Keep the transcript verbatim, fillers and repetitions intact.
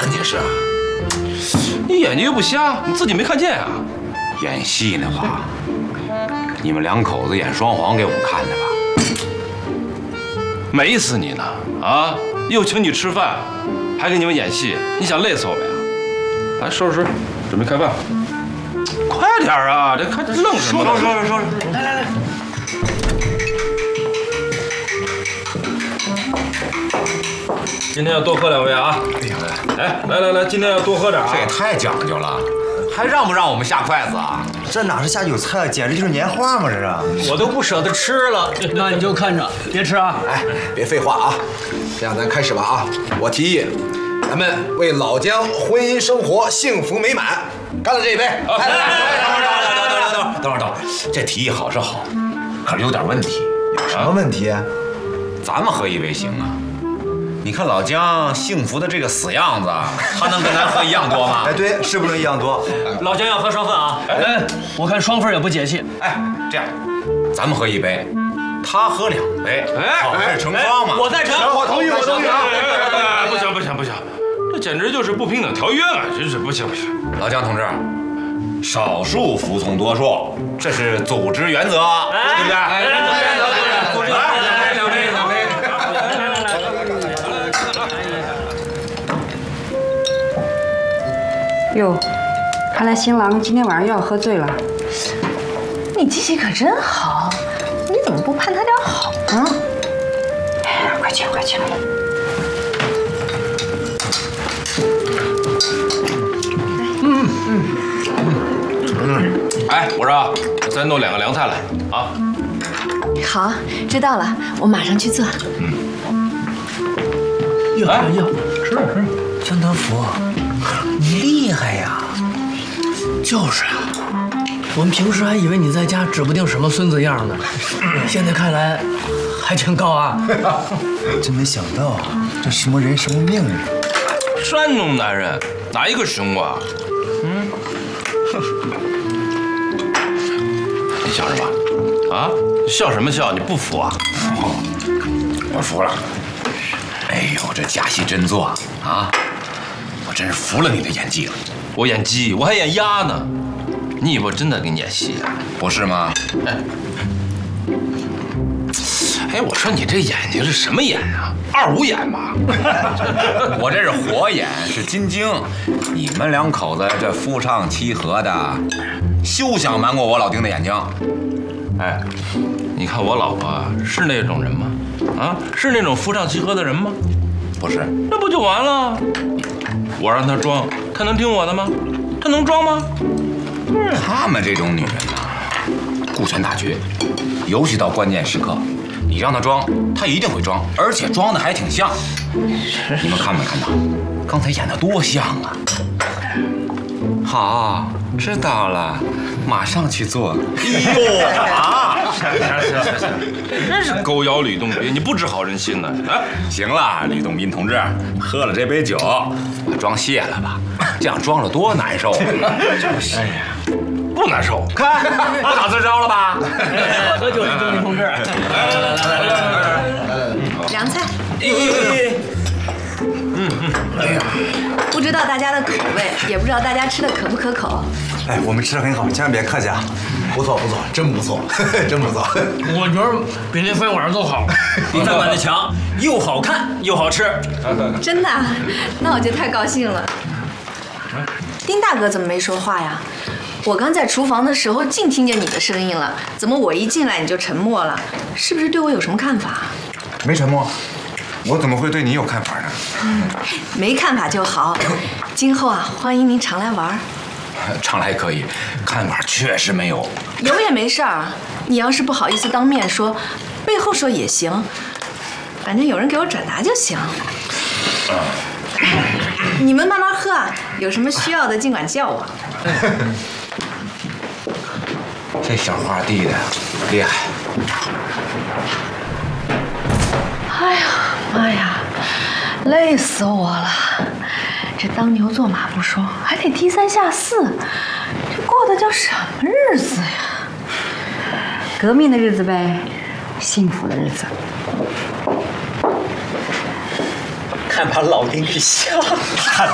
肯定是啊。 你眼睛又不瞎，你自己没看见啊？ 演戏呢吧？你们两口子演双簧给我们看的吧？ 美死你呢！啊，又请你吃饭，还给你们演戏，你想累死我们呀？来，收拾收拾，准备开饭。快点啊！这看这愣什么？ 收拾收拾收拾，来来来。 今天要多喝两杯啊！哎呀，哎，来来来，今天要多喝点啊！ 这也太讲究了，还让不让我们下筷子啊？ 这哪是下酒菜，简直就是年画嘛！这是， 我都不舍得吃了。那你就看着，别吃啊！ 哎，别废话啊！这样咱开始吧啊！我提议，咱们为老姜婚姻生活幸福美满干了这一杯。 来来来，等会儿等会儿等会儿等会儿等会儿等会儿，这提议好是好，可是有点问题。 有什么问题？ 咱们喝一杯行啊？你看老姜幸福的这个死样子，他能跟咱喝一样多吗？ 哎，对，是不能一样多。 老姜要喝双份啊！哎，我看双份也不解气。 哎，这样，咱们喝一杯，他喝两杯，好事成双嘛。 我赞成， 我同意，我同意啊！ 不行不行不行，这简直就是不平等条约嘛！真是不行不行。 老姜同志，少数服从多数，这是组织原则，对不对？ 哎，原则原则组织原则。 来两杯两杯。 哟，看来新郎今天晚上又要喝醉了。 你记性可真好，你怎么不盼他点好呢？ 哎，快去快去！ 嗯嗯嗯。哎，我说，再弄两个凉菜来啊！ 好，知道了，我马上去做。 嗯。 哟哟哟，吃吃。江德福，你厉害呀！就是啊，我们平时还以为你在家指不定什么孙子样呢，现在看来还挺高啊。 真没想到，这什么人什么命啊！ 山东男人哪一个凶过？嗯。你笑什么？啊？笑什么笑？你不服啊？ 服，我服了。哎呦，这假戏真做啊！我真是服了你的演技了。 我演鸡，我还演鸭呢。你以为我真的给你演戏啊？ 不是吗？ 哎，哎，我说你这眼睛是什么眼啊？二五眼吧？ 我这是火眼，是金睛。你们两口子这夫唱妻和的，休想瞒过我老丁的眼睛。 哎，你看我老婆是那种人吗？啊，是那种夫唱妻和的人吗？ 不是， 那不就完了？我让她装，她能听我的吗？她能装吗？ 他们这种女人呐，顾全大局，尤其到关键时刻，你让她装，她一定会装，而且装的还挺像。你们看没看到？刚才演的多像啊！好，知道了，马上去做。哎呦啊！ 行行行行，真是狗咬吕洞宾，你不知好人心呢！啊， 行了，吕洞宾同志，喝了这杯酒，把妆卸了吧，这样装了多难受。 就是，哎呀，不难受， 看不打自招了吧？ 喝酒，吕洞宾同志。来来来来来来来， 凉菜。 嗯嗯， 哎呀，不知道大家的口味，也不知道大家吃的可不可口。 哎，我们吃的很好，千万别客气啊！ 不错不错，真不错，真不错。 我觉得比那饭馆都好，比饭馆的强，又好看又好吃。 真的？那我就太高兴了。丁大哥怎么没说话呀？我刚在厨房的时候净听见你的声音了，怎么我一进来你就沉默了？是不是对我有什么看法？ 没沉默，我怎么会对你有看法呢？ 嗯，没看法就好。今后啊，欢迎您常来玩。 常来可以，看法确实没有。 有也没事儿，你要是不好意思当面说，背后说也行，反正有人给我转达就行。你们慢慢喝啊，有什么需要的尽管叫我。 这小花递的厉害。 哎呀妈呀，累死我了！这当牛做马不说，还得低三下四，这过的叫什么日子呀？ 革命的日子呗，幸福的日子。 看把老丁给吓的。 他